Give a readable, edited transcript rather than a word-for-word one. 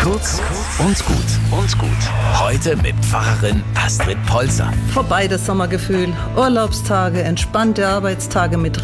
Kurz und gut. Heute mit Pfarrerin Astrid Polzer. Vorbei das Sommergefühl. Urlaubstage, entspannte Arbeitstage mit